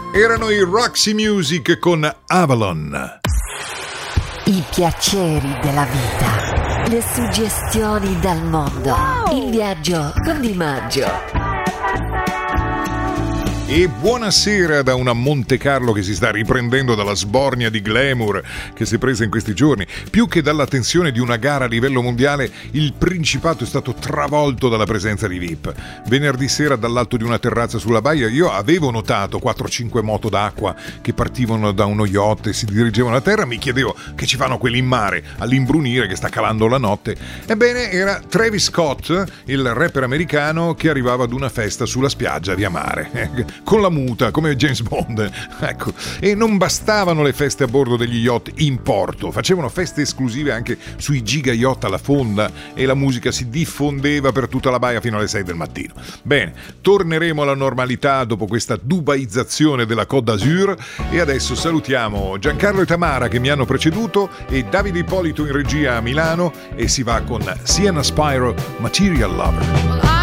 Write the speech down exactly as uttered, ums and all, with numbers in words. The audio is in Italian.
Erano i Roxy Music con Avalon. I piaceri della vita, le suggestioni dal mondo, in viaggio con Di Maggio. E buonasera da una Monte Carlo che si sta riprendendo dalla sbornia di glamour che si è presa in questi giorni. Più che dalla tensione di una gara a livello mondiale, il Principato è stato travolto dalla presenza di V I P. Venerdì sera dall'alto di una terrazza sulla baia io avevo notato quattro cinque moto d'acqua che partivano da uno yacht e si dirigevano a terra. Mi chiedevo che ci fanno quelli in mare all'imbrunire che sta calando la notte. Ebbene, era Travis Scott, il rapper americano che arrivava ad una festa sulla spiaggia via mare. Con la muta, come James Bond, ecco. E non bastavano le feste a bordo degli yacht in porto, facevano feste esclusive anche sui giga yacht alla fonda e la musica si diffondeva per tutta la baia fino alle sei del mattino. Bene, torneremo alla normalità dopo questa dubaizzazione della Côte d'Azur e adesso salutiamo Giancarlo e Tamara che mi hanno preceduto e Davide Ippolito in regia a Milano e si va con Sienna Spiro, Material Lover.